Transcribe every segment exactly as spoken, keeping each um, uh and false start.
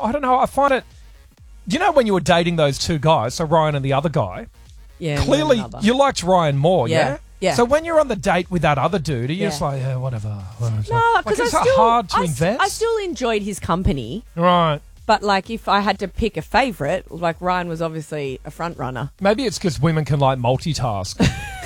I don't know. I find it, you know, when you were dating those two guys, so Ryan and the other guy, Yeah, clearly another. you liked Ryan more, yeah? Yeah, yeah. So when you're on the date with that other dude, are you Yeah. just like, yeah, whatever. whatever. No, like, because it's I still hard to I, s- invest. I still enjoyed his company, Right. but like if I had to pick a favourite, like Ryan was obviously a front runner. Maybe it's because women can like multitask.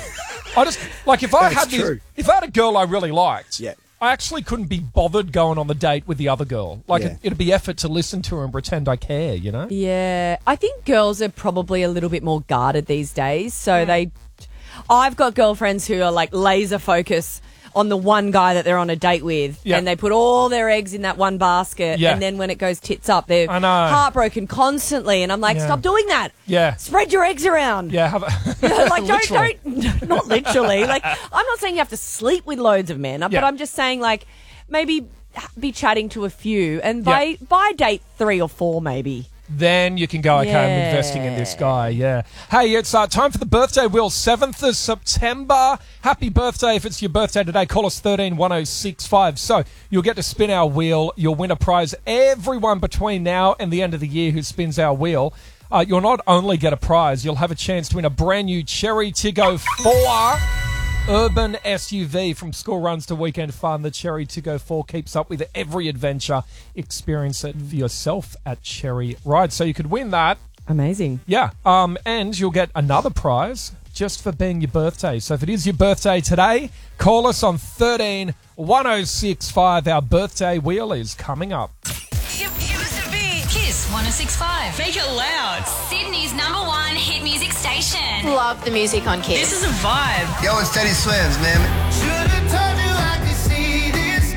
I just like if I That's had this, true. if I had a girl I really liked, Yeah. I actually couldn't be bothered going on the date with the other girl. Like Yeah. it, it'd be effort to listen to her and pretend I care, you know? Yeah, I think girls are probably a little bit more guarded these days. So they, I've got girlfriends who are like laser focus on the one guy that they're on a date with, Yeah. and they put all their eggs in that one basket. Yeah. And then when it goes tits up, they're I know. heartbroken constantly. And I'm like, Yeah. stop doing that. Yeah. Spread your eggs around. Yeah, have a like don't Literally. don't not literally. Like I'm not saying you have to sleep with loads of men, but Yeah. I'm just saying like maybe be chatting to a few, and by by date three or four maybe. Then you can go, okay, I'm investing in this Yeah. guy, yeah. Hey, it's uh, time for the birthday wheel, seventh of September. Happy birthday if it's your birthday today. Call us thirteen one oh six five. So you'll get to spin our wheel. You'll win a prize. Everyone between now and the end of the year who spins our wheel, uh, you'll not only get a prize, you'll have a chance to win a brand new Cherry Tiggo four urban S U V. From school runs to weekend fun, the Cherry Tiggo four keeps up with every adventure. Experience it for yourself at Cherry Ride. So you could win that. Amazing. Yeah, um, and you'll get another prize just for being your birthday. So if it is your birthday today, call us on thirteen one oh six five. Our birthday wheel is coming up. It used to be Kiss one oh six point five. Make it loud. Sydney's number one hit music station. Love the music on Kiss. This is a vibe. Yo, it's Teddy Swims, man. Should've told you I could see this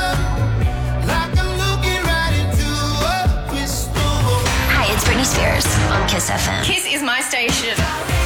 come, like I'm looking right into a crystal ball. Hi, it's Britney Spears on Kiss F M. Kiss is my station.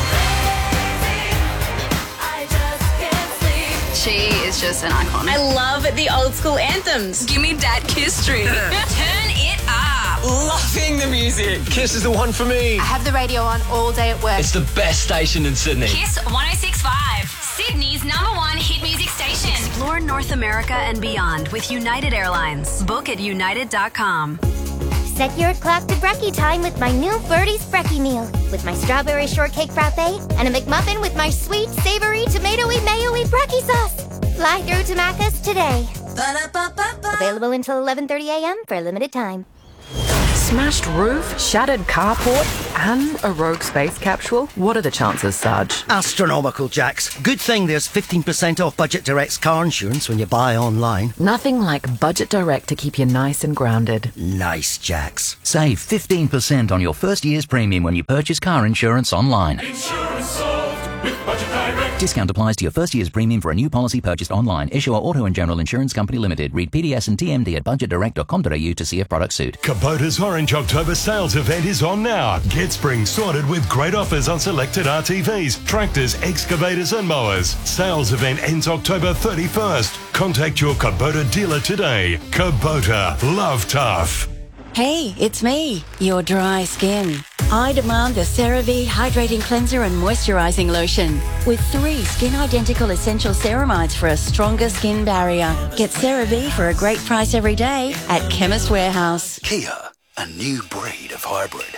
She is just an icon. I love the old school anthems. Give me that Kiss streak. Turn it up. Loving the music. Kiss is the one for me. I have the radio on all day at work. It's the best station in Sydney. Kiss one oh six point five. Sydney's number one hit music station. Explore North America and beyond with United Airlines. Book at united dot com. Set your clock to brekkie time with my new Birdie's Brekkie meal. With my strawberry shortcake frappe and a McMuffin with my sweet, savory, tomatoey, mayo-y brekkie sauce. Fly through to Macca's today. Ba-da-ba-ba-ba. Available until eleven thirty a.m. for a limited time. Smashed roof, shattered carport, and a rogue space capsule? What are the chances, Sarge? Astronomical, Jax. Good thing there's fifteen percent off Budget Direct's car insurance when you buy online. Nothing like Budget Direct to keep you nice and grounded. Nice, Jax. Save fifteen percent on your first year's premium when you purchase car insurance online. Insurance solved with Budget Direct. Discount applies to your first year's premium for a new policy purchased online. Issuer Auto and General Insurance Company Limited. Read P D S and T M D at budget direct dot com dot a u to see if products suit. Kubota's Orange October sales event is on now. Get spring sorted with great offers on selected R T Vs, tractors, excavators and mowers. Sales event ends October thirty-first. Contact your Kubota dealer today. Kubota, love tough. Hey, it's me, your dry skin. I demand the CeraVe Hydrating Cleanser and Moisturizing Lotion with three skin-identical essential ceramides for a stronger skin barrier. Get CeraVe for a great price every day at Chemist Warehouse. Kia, a new breed of hybrid.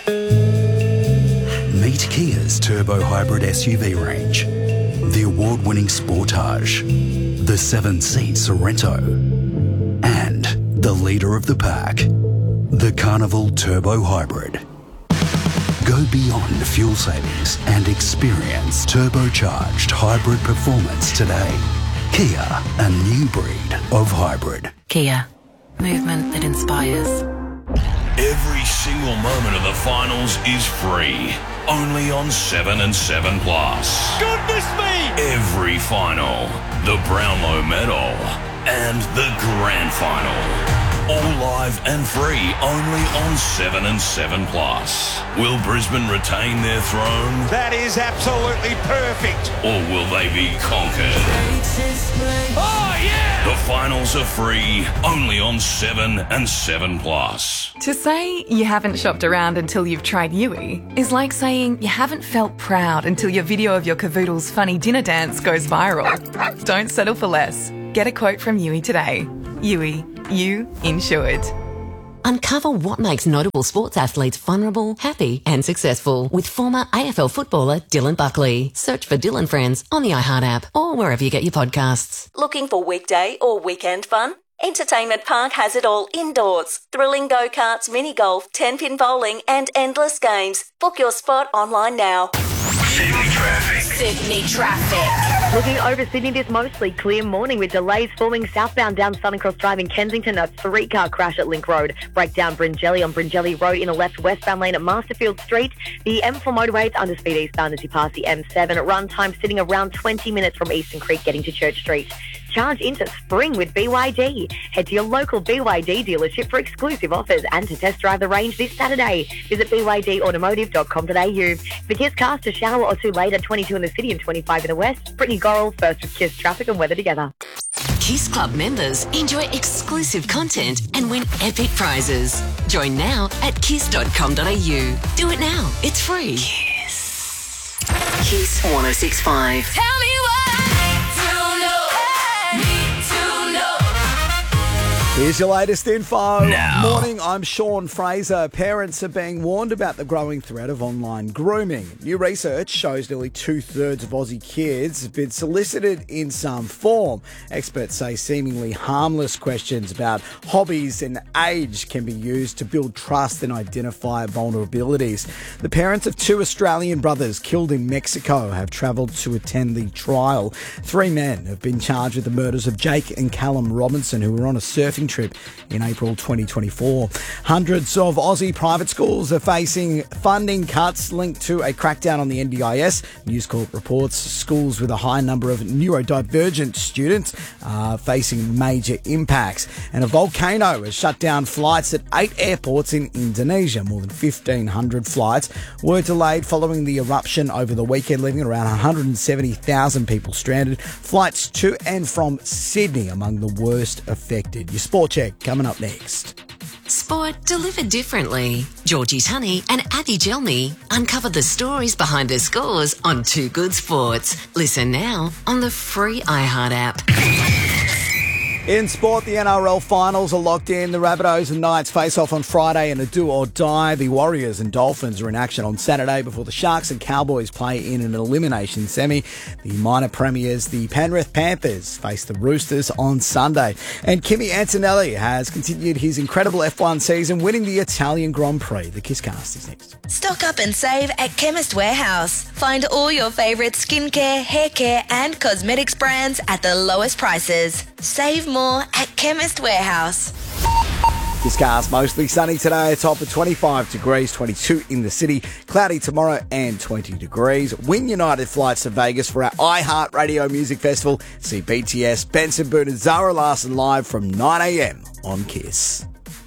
Meet Kia's Turbo Hybrid S U V range. The award-winning Sportage, the seven-seat Sorrento, and the leader of the pack, the Carnival Turbo Hybrid. Go beyond fuel savings and experience turbocharged hybrid performance today. Kia, a new breed of hybrid. Kia, movement that inspires. Every single moment of the finals is free. Only on seven and seven Plus. Goodness me! Every final, the Brownlow Medal, and the Grand Final. All live and free only on seven and seven Plus. Will Brisbane retain their throne? That is absolutely perfect. Or will they be conquered? Oh, yeah! The finals are free only on seven and seven Plus. To say you haven't shopped around until you've tried Yui is like saying you haven't felt proud until your video of your cavoodle's funny dinner dance goes viral. Don't settle for less. Get a quote from Yui today. Yui, you insured. Uncover what makes notable sports athletes vulnerable, happy and successful with former A F L footballer Dylan Buckley. Search for Dylan Friends on the iHeart app or wherever you get your podcasts. Looking for weekday or weekend fun? Entertainment Park has it all indoors. Thrilling go-karts, mini-golf, ten-pin bowling and endless games. Book your spot online now. Sydney traffic. Sydney traffic. Looking over Sydney this mostly clear morning with delays forming southbound down Southern Cross Drive in Kensington. A three-car crash at Link Road. Breakdown Bringelly on Bringelly Road in a left westbound lane at Masterfield Street. The M four motorway is under speed eastbound as you pass the M seven. At run time sitting around twenty minutes from Eastern Creek getting to Church Street. Charge into spring with B Y D. Head to your local B Y D dealership for exclusive offers and to test drive the range this Saturday. Visit b y d automotive dot com dot a u. The Kiss cast a shower or two later, twenty-two in the city and twenty-five in the west. Brittany Gorrell first with Kiss traffic and weather together. Kiss Club members enjoy exclusive content and win epic prizes. Join now at kiss dot com dot a u. Do it now. It's free. Kiss. Kiss one oh six point five. Tell me why. Here's your latest info. Now. Morning, I'm Sean Fraser. Parents are being warned about the growing threat of online grooming. New research shows nearly two-thirds of Aussie kids have been solicited in some form. Experts say seemingly harmless questions about hobbies and age can be used to build trust and identify vulnerabilities. The parents of two Australian brothers killed in Mexico have travelled to attend the trial. Three men have been charged with the murders of Jake and Callum Robinson, who were on a surfing trip in April twenty twenty-four. Hundreds of Aussie private schools are facing funding cuts linked to a crackdown on the N D I S. News Corp reports schools with a high number of neurodivergent students are facing major impacts. And a volcano has shut down flights at eight airports in Indonesia. More than fifteen hundred flights were delayed following the eruption over the weekend, leaving around one hundred seventy thousand people stranded. Flights to and from Sydney among the worst affected. Your sport check coming up next. Sport delivered differently. Georgie Tunney and Abby Gelmy uncover the stories behind the scores on Too Good Sports. Listen now on the free iHeart app. In sport, the N R L finals are locked in. The Rabbitohs and Knights face off on Friday in a do or die. The Warriors and Dolphins are in action on Saturday before the Sharks and Cowboys play in an elimination semi. The minor premiers, the Penrith Panthers, face the Roosters on Sunday. And Kimi Antonelli has continued his incredible F one season, winning the Italian Grand Prix. The Kisscast is next. Stock up and save at Chemist Warehouse. Find all your favourite skincare, hair care and cosmetics brands at the lowest prices. Save more at Chemist Warehouse. Kisscast mostly sunny today, a top of twenty-five degrees, twenty-two in the city. Cloudy tomorrow and twenty degrees. Win United flights to Vegas for our iHeart Radio Music Festival. See B T S, Benson Boone and Zara Larson live from nine a.m. on Kiss.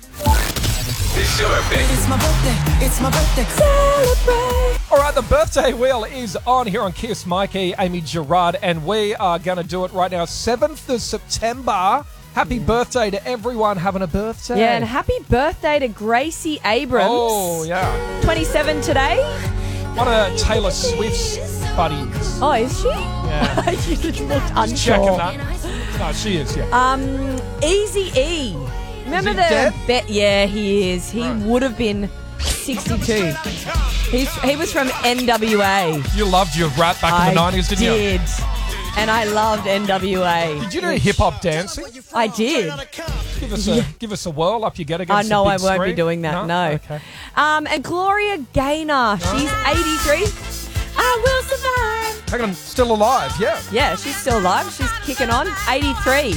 It's your birthday. It's my birthday. It's my birthday. Celebrate. All right, the birthday wheel is on here on Kiss. Mikey, Amy Gerard, and we are going to do it right now. seventh of September. Happy birthday to everyone having a birthday. Yeah, and happy birthday to Gracie Abrams. Oh, yeah. twenty-seven today. One of Taylor Swift's buddies. Oh, is she? Yeah. You just looked unsure. Checking that. No, she is, yeah. Um, Easy E. Remember Is the he dead? bet? Yeah, he is. He Right. would have been sixty-two. He's he was from N W A. You loved your rap back in the nineties, didn't did. you? And I loved N W A. Did you do hip hop dancing? I did. Give us a give us a whirl up you get I against know the I big won't be screen. doing that. No. Okay. Um, and Gloria Gaynor, she's eighty-three. I will survive. Hang on, still alive? Yeah. Yeah, she's still alive. She's kicking on. eighty-three.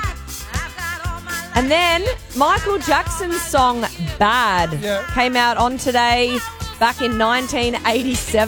And then Michael Jackson's song Bad Yeah. came out on today back in nineteen eighty-seven.